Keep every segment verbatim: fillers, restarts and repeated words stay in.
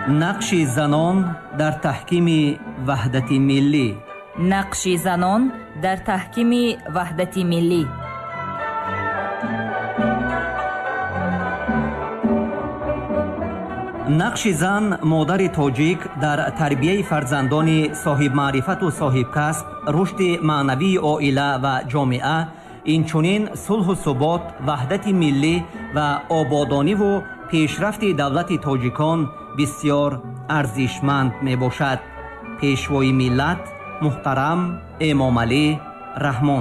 нақши занон дар таҳкими ваҳдати миллӣ. нақши занон дар таҳкими ваҳдати миллӣ. нақши зан модари тоҷик дар тарбияи фарзандони соҳибмаърифату соҳибкасб, рушди маънавии оила ва ҷомеа, инчунин сулҳу субот, ваҳдати миллӣ ва ободониву пешрафти давлати тоҷикон бисёр арзишманд мебошад. пешвои миллат муҳтарам эмомалӣ раҳмон.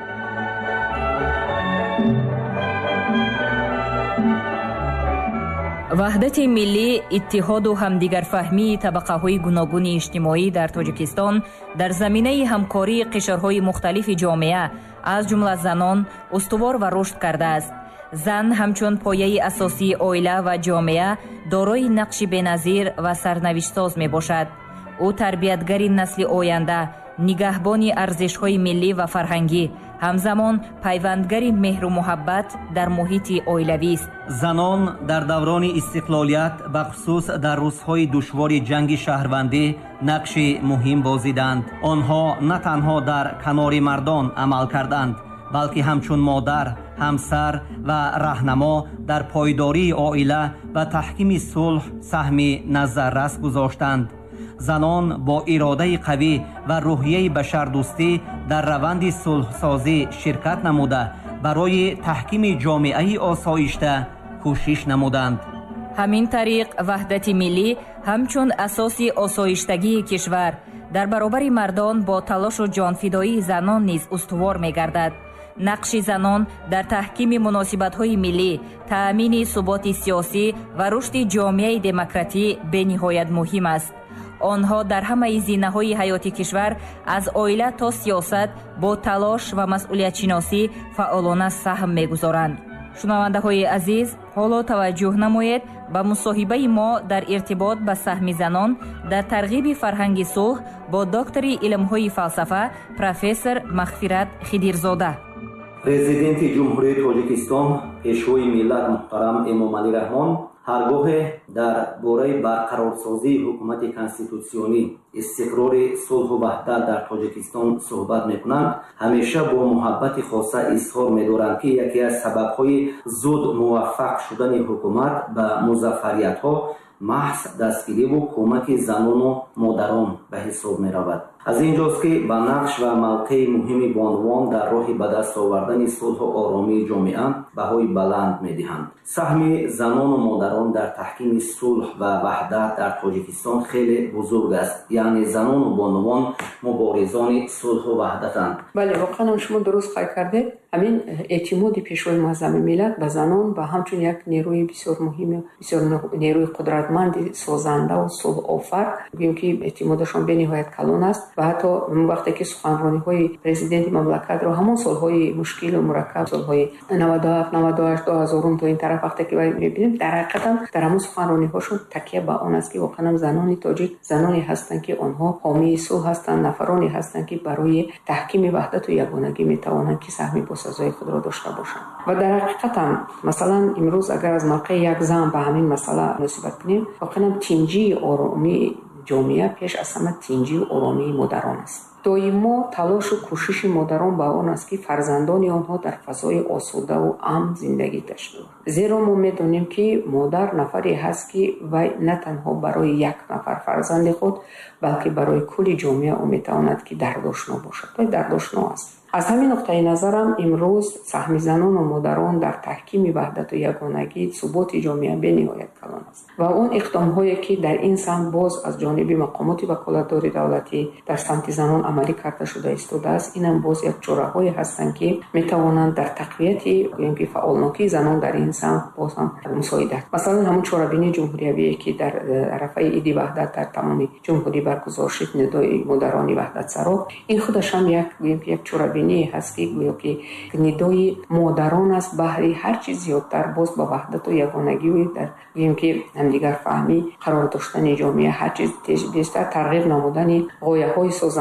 ваҳдати миллӣ, иттиҳоду ҳамдигарфаҳмии табақаҳои гуногуни иҷтимоӣ дар Тоҷикистон дар заминаи ҳамкории қишрҳои мухталифи ҷомеа, аз ҷумла занон, устувор ва рушд кардааст. зан ҳамчун пояи асосии оила ва ҷомеа дорои нақши беназир ва сарнавиштсоз мебошад. ӯ тарбиятгари насли оянда, нигаҳбони арзишҳои миллӣ ва фарҳангӣ, ҳамзамон пайвандгари меҳру муҳаббат дар муҳити оилавист. занон дар даврони истиқлолият, бахусус дар рӯзҳои душвори ҷанги шаҳрвандӣ, нақши муҳим бозиданд. онҳо на танҳо дар канори мардон амал карданд, балки ҳамчун модар, ҳамсар ва раҳнамо дар пойдории оила ва таҳкими сулҳ саҳми назаррас гузоштанд. занон бо иродаи қавӣ ва рӯҳияи башардӯстӣ дар раванди сулҳсозӣ ширкат намуда, барои таҳкими ҷомеаи осоишта кӯшиш намуданд. ҳамин тариқ ваҳдати миллӣ ҳамчун асоси осоиштагии кишвар дар баробари мардон бо талошу ҷонфидоии занон низ устувор мегардад. нақши занон дар таҳкими муносибатҳои миллӣ, таъмини суботи сиёсӣ ва рушди ҷомеаи демократӣ бениҳоят муҳим аст. онҳо дар ҳамаи зинаҳои ҳаёти кишвар, аз оила то сиёсат, бо талош ва масъулиятшиносӣ фаъолона саҳм мегузоранд. шунавандаҳои азиз, ҳоло таваҷҷӯҳ намоед ба мусоҳибаи мо дар иртибот ба саҳми занон дар тарғиби фарҳанги сулҳ бо доктори илмҳои фалсафа профессор Мағфират Хидирзода. президенти ҷумҳурии Тоҷикистон, пешвои миллат муҳтарам Эмомалӣ Раҳмон, ҳаргоҳе дар бораи барқарорсозии ҳукумати конститутсионӣ, истиқрори сулҳу ваҳдат дар Тоҷикистон суҳбат мекунанд, ҳамеша бо муҳаббати хоса изҳор медоранд, ки яке аз сабабҳои зуд муваффақ шудани ҳукумат ба музаффариятҳо маҳз дастгириву кӯмаки занону модарон ба ҳисоб меравад. аз ин ҷост ки ба нақш ва мавқеи муҳими бонувон дар роҳи ба даст овардани сулҳу оромии ҷомеа баҳои баланд медиҳанд. саҳми занону модарон дар таҳкими сулҳ ва ваҳдат дар Тоҷикистон хеле бузург аст. яъне занону бонувон муборизони сулҳу ваҳдатанд. бале, воқеан шумо дуруст қайд кардед. ҳамин эътимоди пешвои муаззами миллат ба занон ва ҳамчун як нерӯи бисёр муҳим, бисёр нерӯи қудратманди созандаву сулҳофар, гӯем ки эътимодашон бениҳоят калон аст. ва ҳатто вақте ки суханрониҳои президенти мамлакатро ҳамон солҳои мушкилу мураккаб, солҳои наваду ҳафт наваду ҳашт ду ҳазорум то ин тараф вақте ки мебинем, дар ҳақиқатам дар ҳамон суханрониҳошон такя ба он аст ки воқеан занони тоҷик заноне ҳастанд ки онҳо ҳомии сулҳ ҳастанд, нафароне ҳастанд ки барои таҳкими ваҳдату ягонагӣ метавонанд ки саҳми босазои худро дошта бошанд. ва дар ҳақиқатам масалан имрӯз агар аз мавқеи як зан ба ҳамин масъала муносибат кунем, воқеан тинҷии оромии ҷомеа пеш аз ҳама тинҷию оромии модарон аст. доимо талошу кӯшиши модарон ба он аст ки фарзандони онҳо дар фазои осудаву амн зиндагӣ дошта бошанд. зеро мо медонем ки модар нафаре ҳаст ки вай на танҳо барои як нафар фарзанди худ, балки барои кулли ҷомеа ӯ метавонад ки дардошно бошад. вай дардошно аст. аз ҳамин нуқтаи назарам имрӯз саҳми занону модарон дар таҳкими ваҳдату ягонагӣ суботи ҷомеа бениҳоят калон аст. ва он иқдомҳое ки дар ин самт боз аз ҷониби мақомоти ваколатдори давлатӣ дар самти занон амалӣ карда шуда истодааст, инам боз як чораҳое ҳастанд ки метавонанд дар тақвияти гӯем ки фаъолнокии занон дар ин самт боз ҳам мусоидат. масалан ҳамун чорабинии ҷумҳуриявие ки дар арафаи иди ваҳдат дар тамоми ҷумҳурӣ баргузор шуд, нидои модарони ваҳдатсаро, ин худаш ҳам як гӯем ки як чорабини ҳаст ки гӯё ки нидои модарон аст баҳри ҳарчи зиёдтар боз ба ваҳдату ягонагию дар гӯем ки ҳамдигарфаҳмӣ қарор доштани ҷомеа ҳарчи бештар тарғиб намудани ғояҳои созандагӣ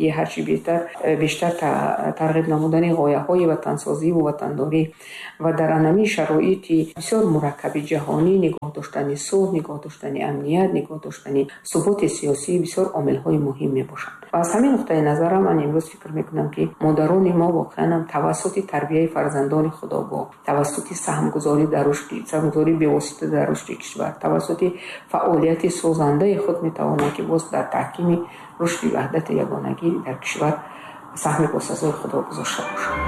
زندگی هرچی بیشتر بیشتر ترغیب نمودن غایه‌های وطنسازی و وطنداری و در انمی شرایط بسیار مرکب جهانی نگاه داشتن صلح، نگاه داشتن امنیت، نگاه داشتن ثبات سیاسی بسیار عامل‌های مهم میباشند. و از همین نقطه نظر من امروز فکر میکنم که مادران ما واقعا توسط تربیت فرزندان خدا با توسط سهمگذاری در رشد، سهمگذاری به واسطه در رشد کشور، توسط فعالیت سازنده خود میتوانند که باز در تحکیم رشد وحدت یگانگی در کشور سهم باسازی خدا گذاشته باشند.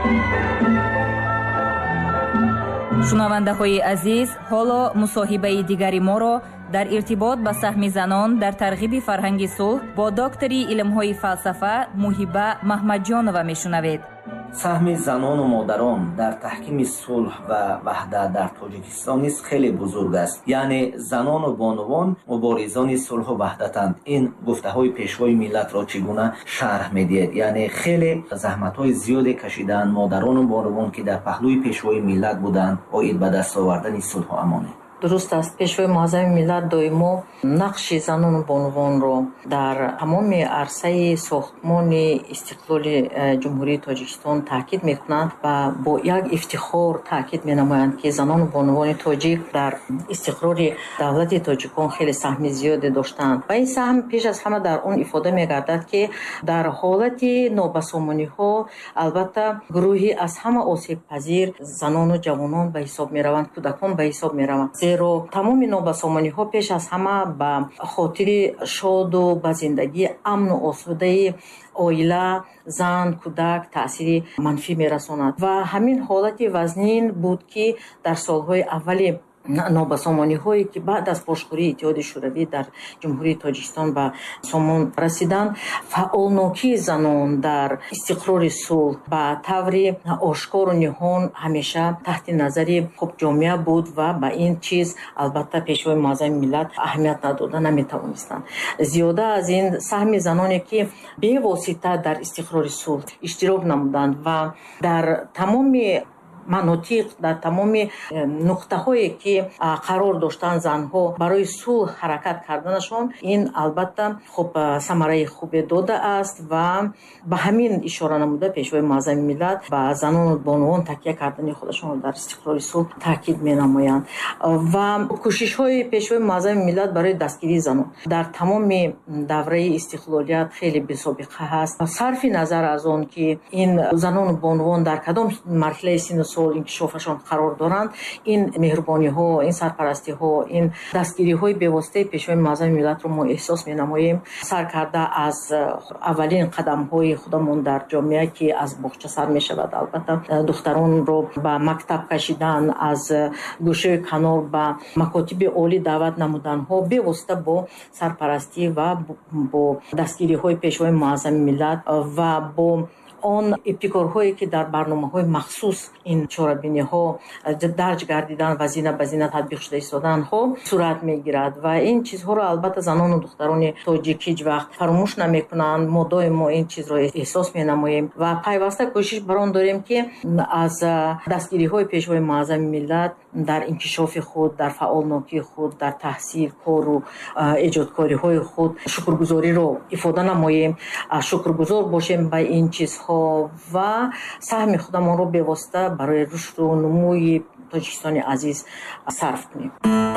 шунавандаҳои азиз, ҳоло мусоҳибаи дигари моро дар иртибот ба саҳми занон дар тарғиби фарҳанги сулҳ бо доктори илмҳои фалсафа Муҳибба Маҳмаҷонова мешунавед. саҳми занону модарон дар таҳкими сулҳ ва ваҳдат дар тоҷикистон низ хеле бузург аст. яъне занону бонувон муборизони сулҳу ваҳдатанд. ин гуфтаҳои пешвои миллатро чӣ гуна шарҳ медиҳед? яъне хеле заҳматҳои зиёде кашиданд модарону бонувон ки дар паҳлӯи пешвои миллат буданд оид ба даст овардани сулҳу амонӣ. дуруст аст. пешвои муаззами миллат доимо нақши занону бонувонро дар тамоми арсаи сохтмони истиқлоли ҷумҳурии Тоҷикистон таъкид мекунанд ва бо як ифтихор таъкид менамоянд ки занону бонувони тоҷик дар истиқрори давлати тоҷикон хеле саҳми зиёде доштанд ва ин саҳм пеш аз ҳама дар он ифода мегардад ки дар ҳолати нобасомониҳо албатта гурӯҳи аз ҳама осебпазир занону ҷавонон ба ҳисоб мераванд, кӯдакон ба ҳисоб мераванд. зеро тамоми нобасомониҳо пеш аз ҳама ба хотири шоду ба зиндагии амну осудаи оила, зан, кӯдак таъсири манфӣ мерасонад ва ҳамин ҳолати вазнин буд ки дар солҳои аввали нобасомониҳое ки баъд аз бошхӯрии иттиҳоди шӯравӣ дар ҷумҳурии Тоҷикистон ба сомон расиданд, фаъолнокии занон дар истиқрори сулҳ ба таври ошкору ниҳон ҳамеша таҳти назари хуб ҷомеа буд ва ба ин чиз албатта пешвои муаззами миллат аҳамият надода наметавонистанд. зиёда аз ин саҳми заноне ки бевосита дар истиқрори сулҳ иштирок намуданд ва дар тамоми манотиқ, дар тамоми нуқтаҳое ки қарор доштанд занҳо барои сулҳ ҳаракат карданашон, ин албатта хуб самараи хубе дода аст ва ба ҳамин ишора намуда пешвои муаззами миллат ба занону бонувон такя кардани худашонро дар истиқрори сулҳ таъкид менамоянд ва кӯшишҳои пешвои муаззами миллат барои дастгирии занон дар тамоми давраи истиқлолият хеле бесобиқа ҳаст. сарфи назар аз он ки ин занону бонувон дар кадом марҳилаи сину инкишофашон қарор доранд, ин меҳрубониҳо, ин сарпарастиҳо, ин дастгириҳои бевоситаи пешвои муаззами миллатро мо эҳсос менамоем, сар карда аз аввалин қадамҳои худамон дар ҷомеа ки аз боғча сар мешавад. албатта духтаронро ба мактаб кашидан, аз гӯшаи канор ба макотиби олӣ даъват намуданҳо бевосита бо сарпарастӣ ва бо дастгириҳои пешвои муаззами миллат ва бо он ибтикорҳое ки дар барномаҳои махсус ин чорабиниҳо дарҷ гардидан ва зина ба зина татбиқ шуда истоданҳо сурат мегирад ва ин чизҳоро албатта занону духтарони тоҷик ҳеҷ вақт фаромӯш намекунанд. мо доимо ин чизро эҳсос менамоем ва пайваста кӯшиш бар он дорем ки аз дастгириҳои пешвои муаззами миллат дар инкишофи худ, дар фаъолнокии худ, дар таҳсил, кору эҷодкориҳои худ шукргузориро ифода намоем, шукргузор бошем ба ин чизҳо ва саҳми худамонро бевосита барои рушду нумӯи Тоҷикистони азиз сарф кунем.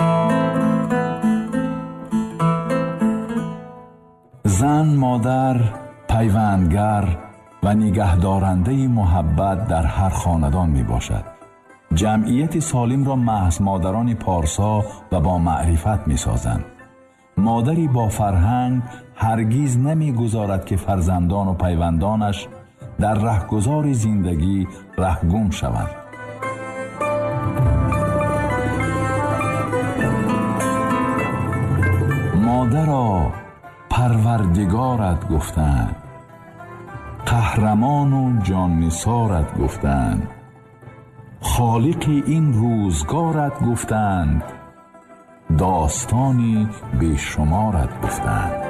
зан, модар, пайвандгар ва нигаҳдорандаи муҳаббат дар ҳар хонадон мебошад. ҷамъияти солимро маҳз модарони парсо ва бо маърифат месозанд. модари бо фарҳанг ҳаргиз намегузорад ки фарзандону пайвандонаш дар раҳгузори зиндагӣ раҳгум шаванд. модаро парвардигарат гуфтанд, қаҳрамону ҷоннисорат гуфтанд, خالقی این روزگارت گفتند، داستانی بیشمارت گفتند.